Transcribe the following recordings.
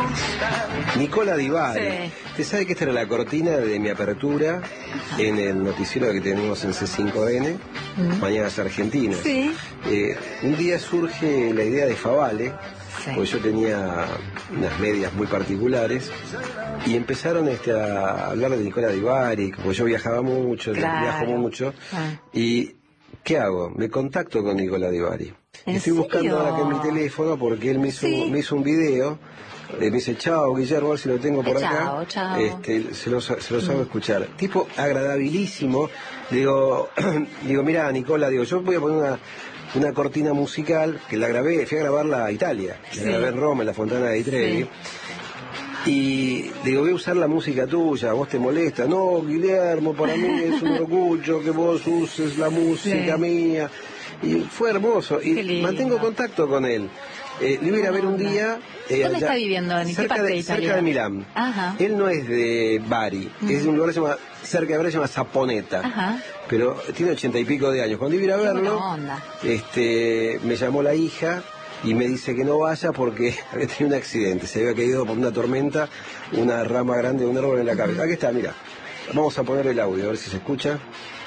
Nicola Di Bari. Sí. Usted sabe que esta era la cortina de mi apertura en el noticiero que tenemos en C5N, Mañanas Argentinas. Sí. Un día surge la idea de Favale, Sí. porque yo tenía unas medias muy particulares, y empezaron a hablar de Nicola Di Bari, porque yo viajaba mucho, Claro. viajo mucho, y ¿qué hago? Me contacto con Nicola Di Bari. ¿En Estoy buscando serio? ahora que en mi teléfono, porque él me hizo, Sí. me hizo un video. Me dice, chao Guillermo, a ver si lo tengo por Chao, acá. chao. Se los hago escuchar. Tipo agradabilísimo. Digo, mira Nicola, yo voy a poner una cortina musical que la grabé, fui a grabarla a Italia. La Sí. grabé en Roma, en la Fontana di Trevi. Sí. Y digo, voy a usar la música tuya, ¿a vos te molesta? No, Guillermo, para mí es un orgullo que vos uses la música Sí. mía. Y fue hermoso. Qué Y lindo. mantengo contacto con él. Le iba a ir a ver un día. ¿Dónde está viviendo? ¿En qué cerca parte de cerca Italia? de Milán. Ajá. Él no es de Bari, es de un lugar que se llama, cerca de Bari, se llama Saponeta. Ajá. Pero tiene 80 y pico de años. Cuando iba a ir a Qué verlo, buena onda. me llamó la hija y me dice que no vaya porque había tenido un accidente. Se había caído por una tormenta una rama grande de un árbol en la cabeza. Aquí está, mira. Vamos a poner el audio, a ver si se escucha.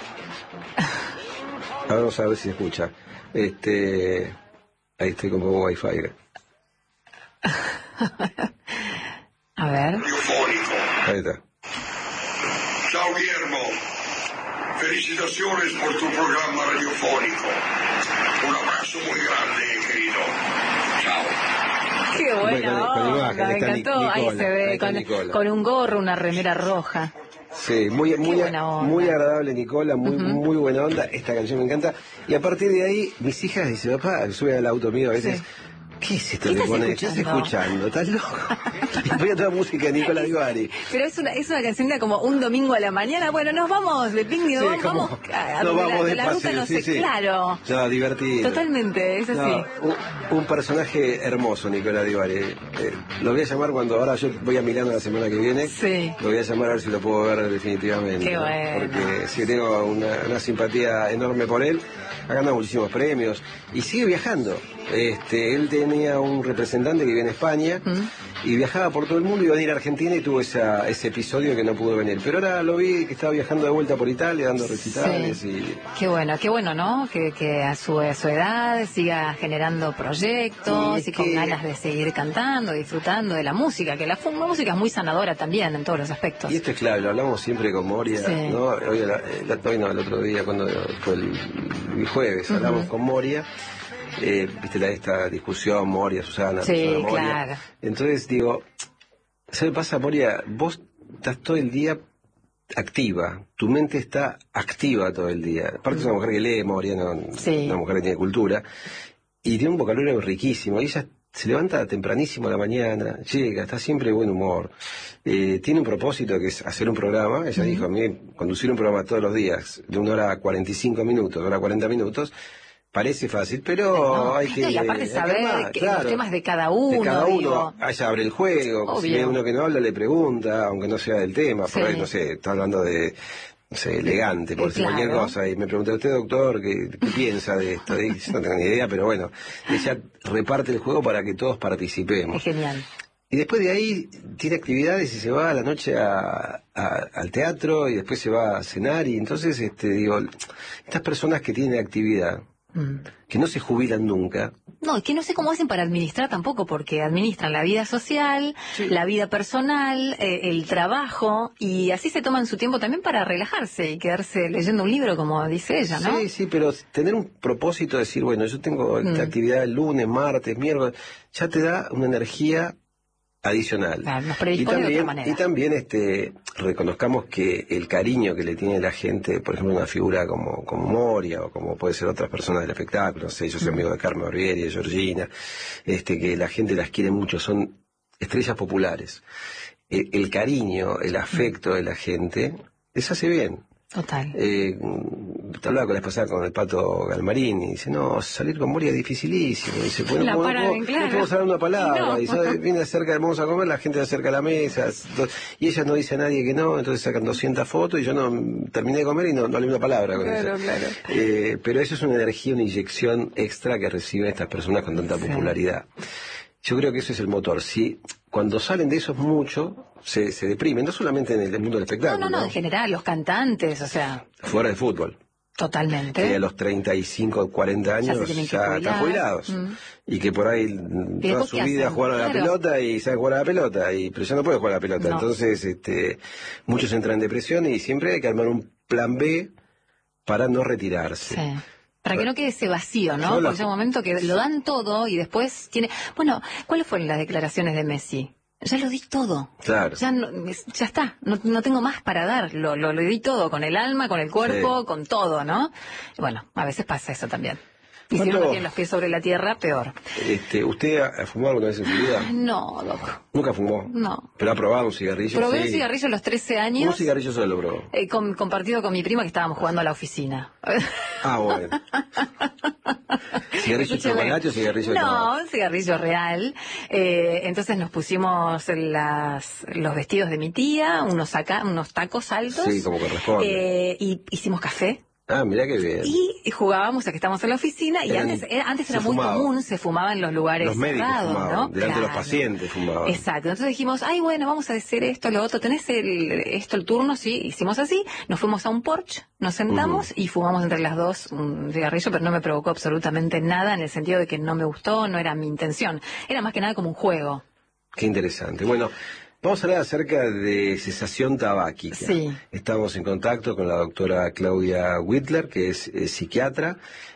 Vamos a ver si se escucha. Ahí estoy con poco wifi. A ver. Radiofónico. Ahí está. Ciao Guillermo, felicitaciones por tu programa radiofónico. Un abrazo muy grande, querido. Chao. Qué buena Con onda, imagen, me está encantó. Ahí Nicola, se ahí ve, está Nicola. con un gorro, una remera roja. Sí, muy buena onda. muy agradable Nicola, muy buena onda, esta canción me encanta. Y a partir de ahí, mis hijas dicen, papá, suben al auto mío a veces, Sí. ¿qué es esto ¿Qué que estás pones? ¿Qué estás escuchando? ¿Estás loco? Y voy a toda música de Nicola Di Bari. Pero es una canción de como un domingo a la mañana. Bueno, nos vamos de picnic, Sí, vamos como- a nos vamos la despacio, ruta, no sí, sé, sí. claro. No, divertido. Totalmente, es así. No, un personaje hermoso, Nicola Di Bari. Lo voy a llamar cuando ahora yo voy a Milano la semana que viene. Sí. Lo voy a llamar a ver si lo puedo ver definitivamente. Qué ¿no? bueno. Porque sí tengo una simpatía enorme por él. Ha ganado muchísimos premios y sigue viajando. Él tenía un representante que vive en España y viajaba por todo el mundo, iba a venir a Argentina y tuvo ese episodio que no pudo venir. Pero ahora lo vi que estaba viajando de vuelta por Italia, dando recitales Sí. y... Qué bueno, ¿no? Que a su edad siga generando proyectos Sí, y con que- ganas de seguir cantando, disfrutando de la música, que la música es muy sanadora también en todos los aspectos. Y esto es clave, lo hablamos siempre con Moria, Sí. ¿no? Hoy el otro día, cuando fue el jueves, hablamos con Moria, viste esta discusión, Moria, Susana, Sí, Susana, Moria. claro. Entonces digo, ¿sabes qué pasa, Moria? Vos estás todo el día activa, tu mente está activa todo el día. Aparte es una mujer que lee, Moria, Sí. una mujer que tiene cultura, y tiene un vocabulario riquísimo, y ella se levanta tempranísimo a la mañana, llega, está siempre de buen humor, tiene un propósito que es hacer un programa. Ella dijo, a mí conducir un programa todos los días de 1 hora 45 minutos, 1 hora 40 minutos, parece fácil, pero No, hay que... y aparte hay que saber armar, que claro. los temas de cada uno. De cada uno, digo. ella abre el juego, si Obvio. ve uno que no habla le pregunta, aunque no sea del tema, por Sí. ahí, no sé, está hablando de, no sé, elegante, por decir cualquier Claro. cosa, y me pregunta, ¿usted doctor qué piensa de esto? Y yo no tengo ni idea, pero bueno, ella reparte el juego para que todos participemos. Es genial. Y después de ahí tiene actividades y se va a la noche al teatro y después se va a cenar y entonces, digo, estas personas que tienen actividad, que no se jubilan nunca. No, es que no sé cómo hacen para administrar tampoco, porque administran la vida social, la vida personal, el trabajo, y así se toman su tiempo también para relajarse y quedarse leyendo un libro, como dice ella, ¿no? Sí, pero tener un propósito, decir, bueno, yo tengo esta actividad el lunes, martes, miércoles, ya te da una energía adicional. Claro, nos predispone de otra manera. Y también reconozcamos que el cariño que le tiene la gente, por ejemplo, una figura como Moria o como puede ser otras personas del espectáculo, no sé, yo soy amigo de Carmen Barbieri, de Georgina, que la gente las quiere mucho, son estrellas populares. El cariño, el afecto de la gente les hace bien. Total. Hablaba con la vez pasada con el Pato Galmarini y dice, no, salir con Moria es dificilísimo. Dice, bueno, La paran en claro. no podemos hablar una palabra. No. Y viene cerca, vamos a comer, la gente se acerca a la mesa. Y ella no dice a nadie que no, entonces sacan 200 fotos y yo no terminé de comer y no hablé una palabra con ella. Claro. Pero eso es una energía, una inyección extra que reciben estas personas con tanta popularidad. Yo creo que ese es el motor. Si cuando salen de eso mucho, se deprimen, no solamente en el mundo del espectáculo. No, en general, los cantantes, o sea... Fuera de fútbol. Totalmente. Que a los 35, 40 años ya están jubilados. Y que por ahí toda su vida jugaron a la pelota y saben jugar a la pelota, pero ya no pueden jugar a la pelota. No. Entonces, muchos entran en depresión y siempre hay que armar un plan B para no retirarse. Sí. Para que no quede ese vacío, ¿no? Porque llega un momento que lo dan todo y después tiene... Bueno, ¿cuáles fueron las declaraciones de Messi? Ya lo di todo. Claro. Ya está. No tengo más para dar. Lo di todo, con el alma, con el cuerpo, con todo, ¿no? Y bueno, a veces pasa eso también. Y si uno no tiene los pies sobre la tierra, peor. ¿Usted ha fumado alguna vez en su vida? No, loco. ¿Nunca fumó? No. ¿Pero ha probado un cigarrillo? Probé un cigarrillo a los 13 años. ¿Un cigarrillo solo lo probó? Compartido con mi prima que estábamos jugando a la oficina. Ah, bueno. ¿Cigarrillo de chocolate o cigarrillo de tabaco? No, un cigarrillo real. Entonces nos pusimos los vestidos de mi tía, unos tacos altos. Sí, como corresponde. Y hicimos café. Ah, mirá qué bien. Y jugábamos a que estamos en la oficina y antes era muy común, se fumaba en los lugares los médicos cerrados, fumaban, ¿no? delante de los pacientes fumaban. Exacto, entonces dijimos, bueno, vamos a hacer esto, lo otro, ¿tenés el turno? Sí, hicimos así, nos fuimos a un porche, nos sentamos y fumamos entre las dos un cigarrillo, pero no me provocó absolutamente nada en el sentido de que no me gustó, no era mi intención, era más que nada como un juego. Qué interesante. Bueno, vamos a hablar acerca de cesación tabáquica. Sí. Estamos en contacto con la doctora Claudia Whitler, que es psiquiatra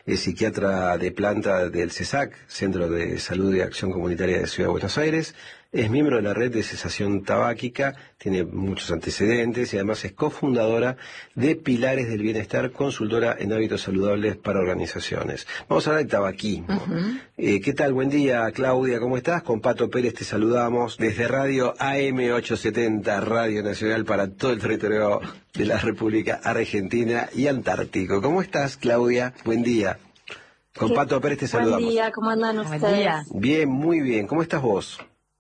de planta del CESAC, Centro de Salud y Acción Comunitaria de Ciudad de Buenos Aires. Es miembro de la red de cesación tabáquica, tiene muchos antecedentes y además es cofundadora de Pilares del Bienestar, consultora en hábitos saludables para organizaciones. Vamos a hablar de tabaquismo. ¿Qué tal? Buen día, Claudia, ¿cómo estás? Con Pato Pérez te saludamos desde Radio AM870, Radio Nacional para todo el territorio de la República Argentina y Antártico. ¿Cómo estás, Claudia? Buen día. Con Pato Pérez te saludamos. Buen día, ¿cómo andan ustedes? Bien, muy bien. ¿Cómo estás vos?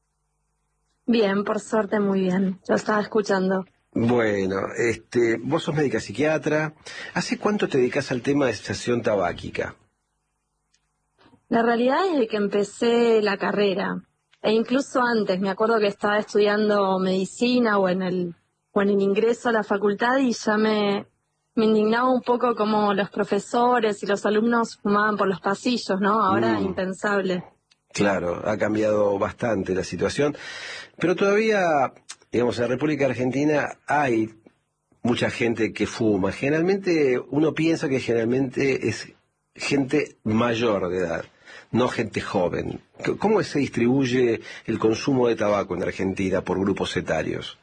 Bien, por suerte muy bien. Lo estaba escuchando. Bueno, vos sos médica psiquiatra. ¿Hace cuánto te dedicas al tema de cesación tabáquica? La realidad es que empecé la carrera, e incluso antes. Me acuerdo que estaba estudiando medicina o en el ingreso a la facultad y ya me indignaba un poco como los profesores y los alumnos fumaban por los pasillos, ¿no? Ahora impensable. Claro, ha cambiado bastante la situación, pero todavía, digamos, en la República Argentina hay mucha gente que fuma. Generalmente, uno piensa que generalmente es gente mayor de edad, no gente joven. ¿Cómo se distribuye el consumo de tabaco en Argentina por grupos etarios?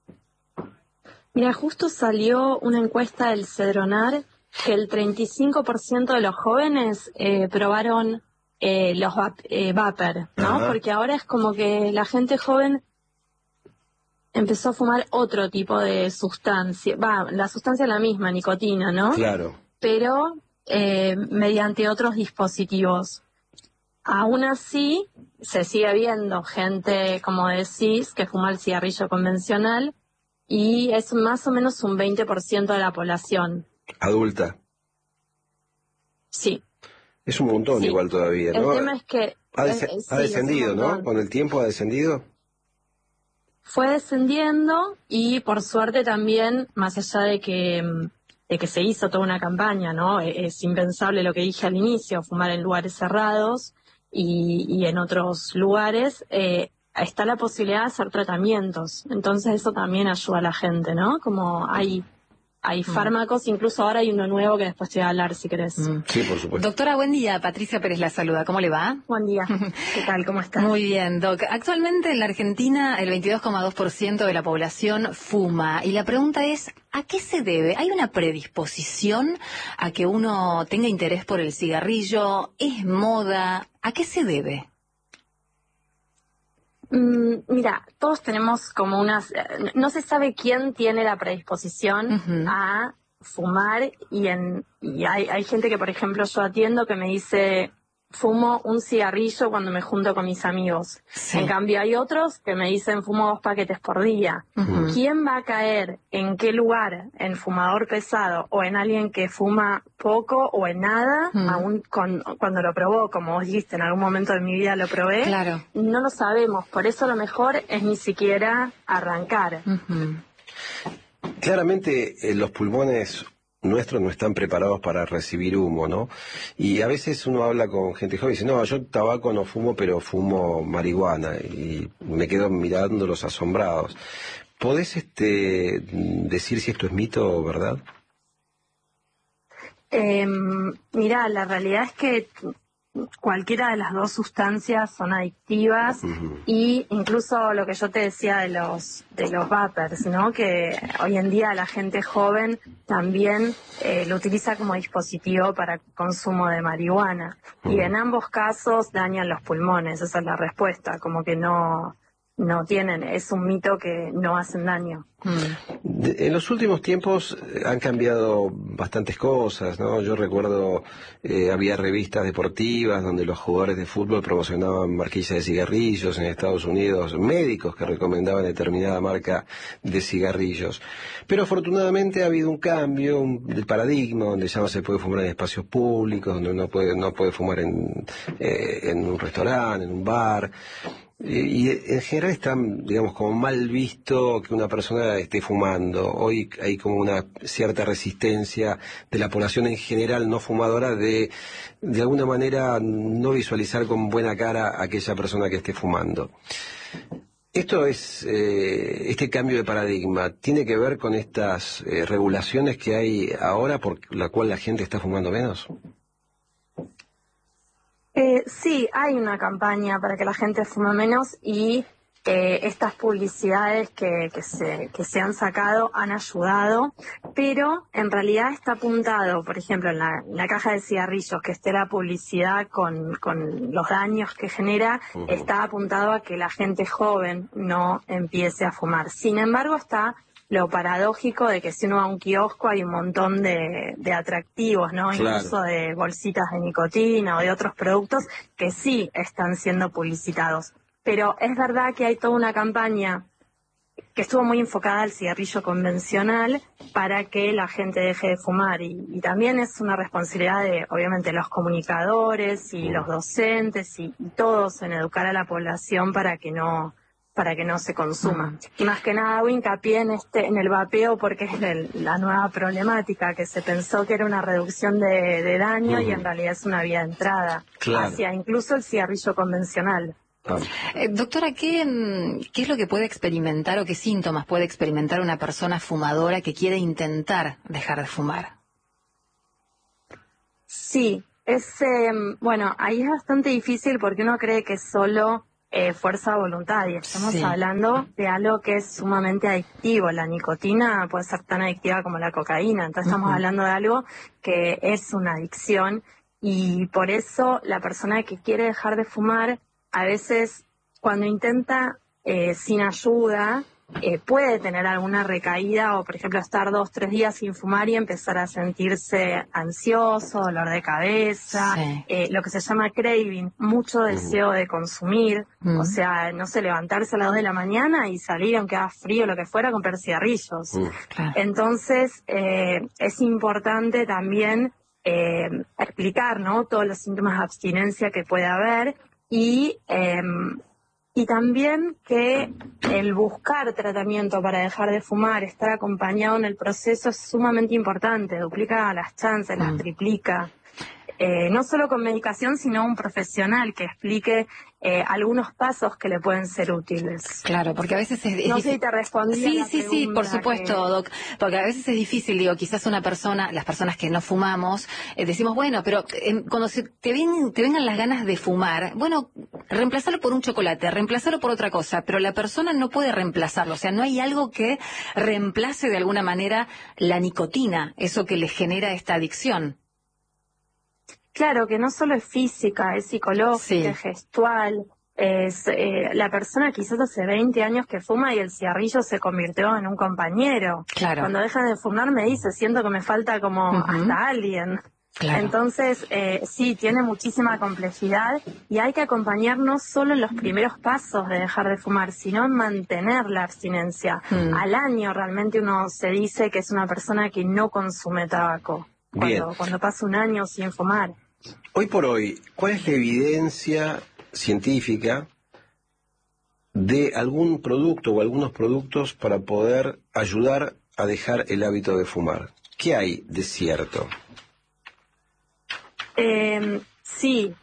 Mira, justo salió una encuesta del Cedronar que el 35% de los jóvenes probaron los vapor, ¿no? Ajá. Porque ahora es como que la gente joven empezó a fumar otro tipo de sustancia. La sustancia es la misma, nicotina, ¿no? Claro. Pero mediante otros dispositivos. Aún así, se sigue viendo gente, como decís, que fuma el cigarrillo convencional y es más o menos un 20% de la población. ¿Adulta? Sí. Es un montón igual todavía, ¿no? El tema es que... ha descendido, ¿no? Con el tiempo ha descendido. Fue descendiendo y por suerte también, más allá de que se hizo toda una campaña, ¿no? Es impensable lo que dije al inicio, fumar en lugares cerrados y en otros lugares, está la posibilidad de hacer tratamientos. Entonces eso también ayuda a la gente, ¿no? Como hay fármacos, incluso ahora hay uno nuevo que después te voy a hablar si querés. Sí, por supuesto. Doctora, buen día. Patricia Pérez la saluda. ¿Cómo le va? Buen día. ¿Qué tal? ¿Cómo estás? Muy bien, Doc. Actualmente en la Argentina el 22,2% de la población fuma. Y la pregunta es, ¿a qué se debe? ¿Hay una predisposición a que uno tenga interés por el cigarrillo? ¿Es moda? ¿A qué se debe? Mira, todos tenemos como unas... No se sabe quién tiene la predisposición a fumar y hay gente que, por ejemplo, yo atiendo que me dice, fumo un cigarrillo cuando me junto con mis amigos. Sí. En cambio hay otros que me dicen fumo 2 paquetes por día. ¿Quién va a caer en qué lugar? ¿En fumador pesado o en alguien que fuma poco o en nada? Aún cuando lo probó, como vos dijiste, en algún momento de mi vida lo probé. Claro. No lo sabemos, por eso lo mejor es ni siquiera arrancar. Claramente los pulmones nuestros no están preparados para recibir humo, ¿no? Y a veces uno habla con gente joven y dice, no, yo tabaco no fumo, pero fumo marihuana, y me quedo mirándolos asombrados. ¿Podés decir si esto es mito o verdad? Mira, la realidad es que cualquiera de las dos sustancias son adictivas y incluso lo que yo te decía de los vapers, ¿no? Que hoy en día la gente joven también lo utiliza como dispositivo para consumo de marihuana y en ambos casos dañan los pulmones, esa es la respuesta, como que no tienen, es un mito que no hacen daño. En los últimos tiempos han cambiado bastantes cosas, ¿no? Yo recuerdo, había revistas deportivas donde los jugadores de fútbol promocionaban marquillas de cigarrillos. En Estados Unidos, médicos que recomendaban determinada marca de cigarrillos. Pero afortunadamente ha habido un cambio del paradigma, donde ya no se puede fumar en espacios públicos, donde uno no puede fumar en un restaurante, en un bar. Y en general está, digamos, como mal visto que una persona esté fumando. Hoy hay como una cierta resistencia de la población en general no fumadora de alguna manera no visualizar con buena cara a aquella persona que esté fumando. Esto es, este cambio de paradigma, ¿tiene que ver con estas regulaciones que hay ahora por la cual la gente está fumando menos? Sí, hay una campaña para que la gente fume menos y estas publicidades que se han sacado han ayudado, pero en realidad está apuntado, por ejemplo, en la caja de cigarrillos, que esté la publicidad con los daños que genera, está apuntado a que la gente joven no empiece a fumar. Sin embargo, está lo paradójico de que si uno va a un kiosco hay un montón de atractivos, ¿no? Claro. Incluso de bolsitas de nicotina o de otros productos que sí están siendo publicitados. Pero es verdad que hay toda una campaña que estuvo muy enfocada al cigarrillo convencional para que la gente deje de fumar. Y también es una responsabilidad de, obviamente, los comunicadores y los docentes y todos en educar a la población para que no se consuma. Y más que nada hago hincapié en el vapeo porque es la nueva problemática, que se pensó que era una reducción de daño y en realidad es una vía de entrada hacia incluso el cigarrillo convencional. Doctora, ¿qué es lo que puede experimentar o qué síntomas puede experimentar una persona fumadora que quiere intentar dejar de fumar? Sí, bueno, ahí es bastante difícil porque uno cree que es solo fuerza de voluntad y estamos hablando de algo que es sumamente adictivo. La nicotina puede ser tan adictiva como la cocaína, entonces estamos hablando de algo que es una adicción y por eso la persona que quiere dejar de fumar a veces cuando intenta sin ayuda puede tener alguna recaída o por ejemplo estar 2-3 días sin fumar y empezar a sentirse ansioso, dolor de cabeza, lo que se llama craving, mucho deseo de consumir, o sea, no sé, levantarse a las 2 de la mañana y salir aunque haga frío, lo que fuera, a comprar cigarrillos. Entonces es importante también explicar, ¿no?, todos los síntomas de abstinencia que puede haber y también que el buscar tratamiento para dejar de fumar, estar acompañado en el proceso es sumamente importante, duplica las chances, las triplica. No solo con medicación, sino un profesional que explique algunos pasos que le pueden ser útiles. Claro, porque a veces es no difícil. sé si te respondí a la Sí, por supuesto, Doc, porque a veces es difícil, digo, quizás las personas que no fumamos, decimos, bueno, pero cuando te vengan las ganas de fumar, bueno, reemplazarlo por un chocolate, reemplazarlo por otra cosa, pero la persona no puede reemplazarlo, o sea, no hay algo que reemplace de alguna manera la nicotina, eso que le genera esta adicción. Claro, que no solo es física, es psicológica, es gestual. La persona quizás hace 20 años que fuma y el cigarrillo se convirtió en un compañero. Claro. Cuando deja de fumar me dice, siento que me falta como hasta alguien. Claro. Entonces, sí, tiene muchísima complejidad y hay que acompañar no solo en los primeros pasos de dejar de fumar, sino en mantener la abstinencia. Al año realmente uno se dice que es una persona que no consume tabaco, Bien. cuando pasa un año sin fumar. Hoy por hoy, ¿cuál es la evidencia científica de algún producto o algunos productos para poder ayudar a dejar el hábito de fumar? ¿Qué hay de cierto? Sí,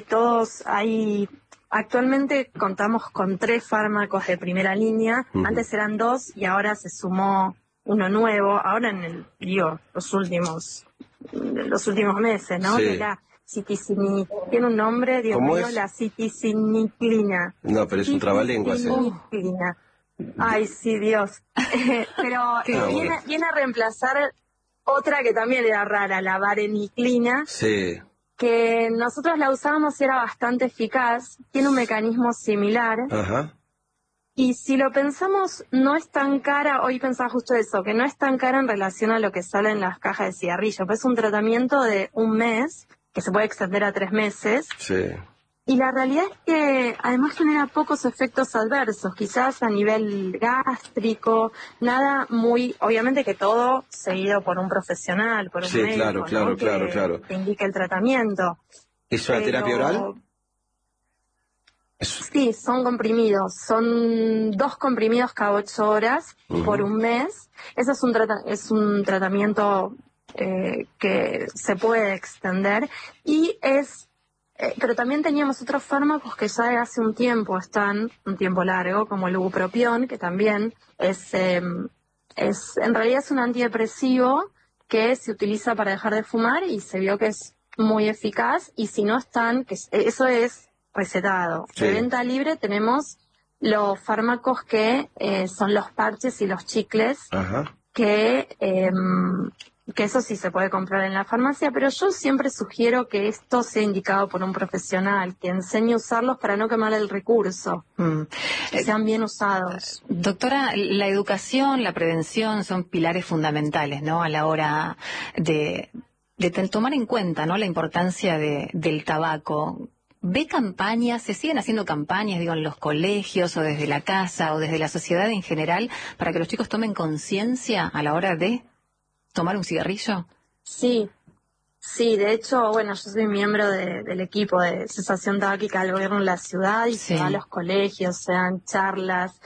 actualmente contamos con 3 fármacos de primera línea. Antes eran 2 y ahora se sumó uno nuevo, ahora los últimos meses, ¿no? Sí. Que la tiene un nombre, Dios ¿Cómo mío, es? la citiciniclina. No, pero es un trabalenguas. Citiciniclina. Ay, sí, Dios. Pero bueno. viene a reemplazar otra que también era rara, la vareniclina, Sí. que nosotros la usábamos y era bastante eficaz, tiene un mecanismo similar, Ajá. y si lo pensamos, no es tan cara, hoy pensaba justo eso, que no es tan cara en relación a lo que sale en las cajas de cigarrillos, pues es un tratamiento de 1 mes, que se puede extender a 3 meses, Sí. y la realidad es que además genera pocos efectos adversos, quizás a nivel gástrico, nada muy, obviamente que todo seguido por un profesional, por un Sí, médico, claro, ¿no? claro. Que indique el tratamiento. ¿Es una terapia oral? Sí, son comprimidos, son 2 comprimidos cada 8 horas por 1 mes. Eso es un tratamiento que se puede extender y pero también teníamos otros fármacos que ya de hace un tiempo están, un tiempo largo, como el bupropión, que también en realidad es un antidepresivo que se utiliza para dejar de fumar y se vio que es muy eficaz, y si no están, eso es recetado. Sí. De venta libre tenemos los fármacos que son los parches y los chicles, Ajá. que eso sí se puede comprar en la farmacia, pero yo siempre sugiero que esto sea indicado por un profesional, que enseñe a usarlos para no quemar el recurso, que sean bien usados. Doctora, la educación, la prevención son pilares fundamentales, ¿no? A la hora de tomar en cuenta, ¿no? La importancia del tabaco. ¿Ve campañas, se siguen haciendo campañas, digo, en los colegios o desde la casa o desde la sociedad en general para que los chicos tomen conciencia a la hora de tomar un cigarrillo? Sí, de hecho, bueno, yo soy miembro del equipo de cesación tabáquica del gobierno de la ciudad y se va a los colegios, se dan charlas,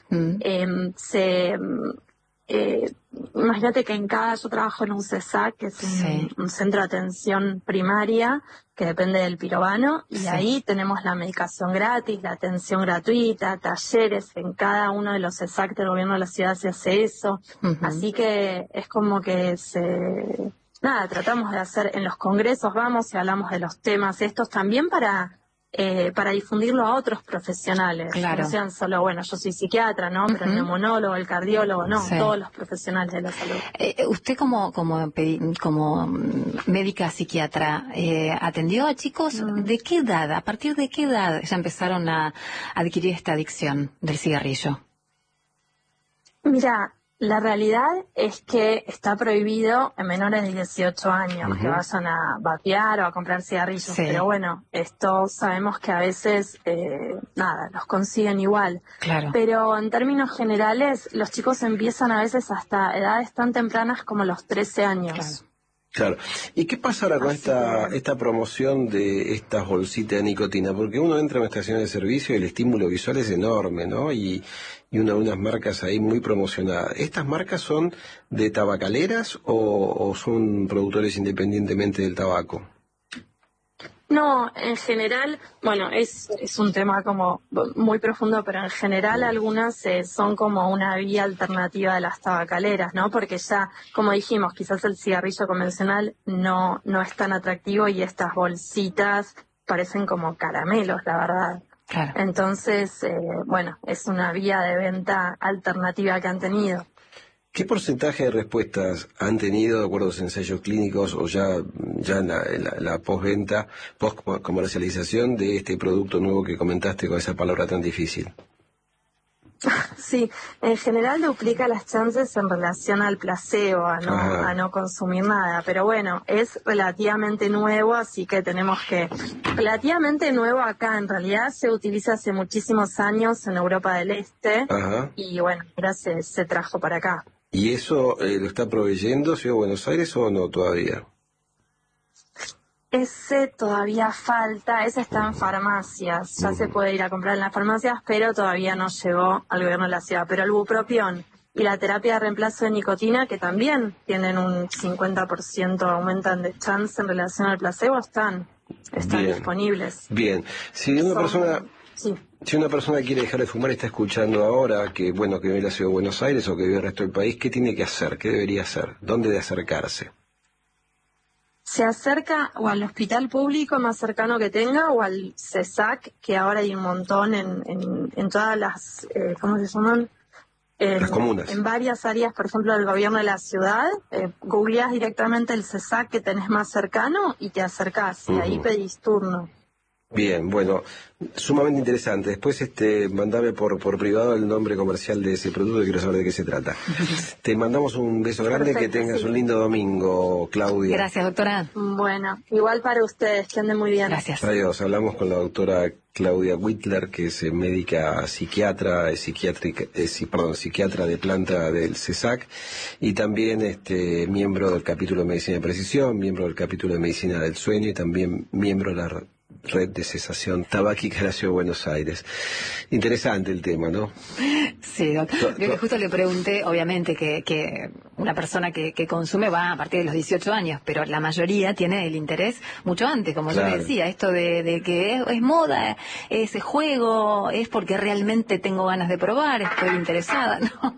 imagínate que yo trabajo en un CESAC, que es un centro de atención primaria, que depende del pirobano, y ahí tenemos la medicación gratis, la atención gratuita, talleres, en cada uno de los CESAC del gobierno de la ciudad se hace eso, así que es como que tratamos de hacer, en los congresos vamos y hablamos de los temas estos también para difundirlo a otros profesionales. Claro. No sean solo, bueno, yo soy psiquiatra, ¿no? Pero el neumonólogo, el cardiólogo, no, todos los profesionales de la salud. Usted como médica psiquiatra, ¿atendió a chicos de qué edad, a partir de qué edad ya empezaron a adquirir esta adicción del cigarrillo? Mira, la realidad es que está prohibido en menores de 18 años que vayan a vapear o a comprar cigarrillos, pero bueno, esto sabemos que a veces, los consiguen igual. Claro. Pero en términos generales, los chicos empiezan a veces hasta edades tan tempranas como los 13 años. Claro. ¿Y qué pasa ahora con esta promoción de estas bolsitas de nicotina? Porque uno entra en estaciones de servicio y el estímulo visual es enorme, ¿no? Y unas marcas ahí muy promocionadas. ¿Estas marcas son de tabacaleras o son productores independientemente del tabaco? No, en general, bueno, es un tema como muy profundo, pero en general algunas son como una vía alternativa de las tabacaleras, ¿no? Porque ya, como dijimos, quizás el cigarrillo convencional no es tan atractivo y estas bolsitas parecen como caramelos, la verdad. Claro. Entonces, es una vía de venta alternativa que han tenido. ¿Qué porcentaje de respuestas han tenido de acuerdo a los ensayos clínicos o ya en la postventa, post-comercialización de este producto nuevo que comentaste con esa palabra tan difícil? Sí, en general duplica las chances en relación al placebo, a no consumir nada, pero bueno, es relativamente nuevo, así que relativamente nuevo acá, en realidad se utiliza hace muchísimos años en Europa del Este, y bueno, ahora se trajo para acá. ¿Y eso lo está proveyendo Ciudad de Buenos Aires o no todavía? Ese todavía falta, ese está en farmacias, ya se puede ir a comprar en las farmacias, pero todavía no llegó al gobierno de la ciudad. Pero el bupropión y la terapia de reemplazo de nicotina, que también tienen un 50% aumentan de chance en relación al placebo, están disponibles. Bien, si una persona quiere dejar de fumar y está escuchando ahora que vive en la ciudad de Buenos Aires o que vive en el resto del país, ¿qué tiene que hacer? ¿Qué debería hacer? ¿Dónde de acercarse? Se acerca o al hospital público más cercano que tenga o al CESAC, que ahora hay un montón en todas las, ¿cómo se llaman? Las comunas. En varias áreas, por ejemplo, del gobierno de la ciudad, googleás directamente el CESAC que tenés más cercano y te acercás, y ahí pedís turno. Bien, bueno, sumamente interesante. Después mandame por privado el nombre comercial de ese producto y quiero saber de qué se trata. Te mandamos un beso grande, que tengas un lindo domingo, Claudia. Gracias, doctora. Bueno, igual para ustedes, que anden muy bien. Gracias. Adiós, hablamos con la doctora Claudia Whitler, que es médica psiquiatra, psiquiatra de planta del CESAC y también miembro del capítulo de Medicina de Precisión, miembro del capítulo de Medicina del Sueño y también miembro de la Red de Cesación Tabáquica de la Ciudad de Buenos Aires. Interesante el tema, ¿no? Sí, doctor. Yo que justo le pregunté, obviamente, que una persona que consume va a partir de los 18 años, pero la mayoría tiene el interés mucho antes, como yo le decía, esto de que es moda, ese juego, es porque realmente tengo ganas de probar, estoy interesada, ¿no?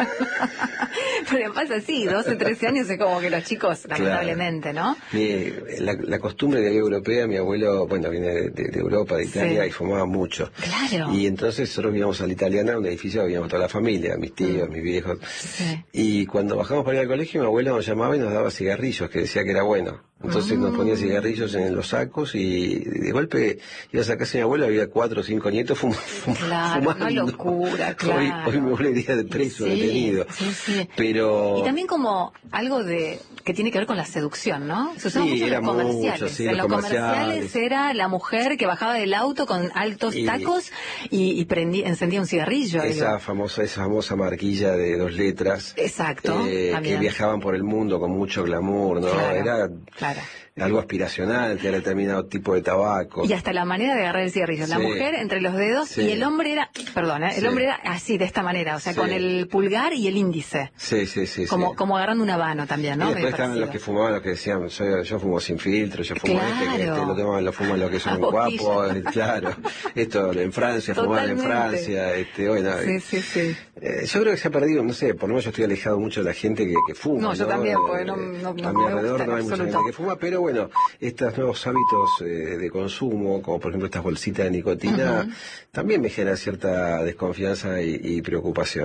Pero pasa así, 12, 13 años es como que los chicos, lamentablemente, ¿no? La costumbre de la vida europea, mi abuelo, viene de Europa, de Italia, y fumaba mucho. Claro. Y entonces nosotros vivíamos a la Italiana, un edificio, vivíamos toda la familia, mis tíos, mis viejos. Sí. Y cuando bajamos para ir al colegio, mi abuela nos llamaba y nos daba cigarrillos, que decía que era bueno. Entonces nos ponía cigarrillos en los sacos y de golpe ibas a casa de mi abuela, había 4 o 5 nietos fumando. Una locura, claro. Hoy me volvería de preso, detenido. Sí. Pero... Y también como algo que tiene que ver con la seducción, ¿no? Se usaba mucho en los comerciales. Sí, en los comerciales era la mujer que bajaba del auto con altos tacos y encendía un cigarrillo. Esa famosa marquilla de 2 letras. Exacto. Que viajaban por el mundo con mucho glamour, ¿no? Era algo aspiracional, que era determinado tipo de tabaco. Y hasta la manera de agarrar el cigarrillo. La mujer entre los dedos y el hombre era, el hombre era así, de esta manera, o sea, con el pulgar y el índice. Sí. Como agarrando un habano también, ¿no? Y después estaban los que fumaban, los que decían, yo fumo sin filtro, yo fumo lo fuman los que son guapos, claro. Esto en Francia, fumaban en Francia, Sí. Yo creo que se ha perdido, no sé, por lo menos yo estoy alejado mucho de la gente que fuma. No, yo también, porque no a mi alrededor no hay mucha gente que fuma, pero bueno, estos nuevos hábitos de consumo, como por ejemplo estas bolsitas de nicotina, también me generan cierta desconfianza y preocupación.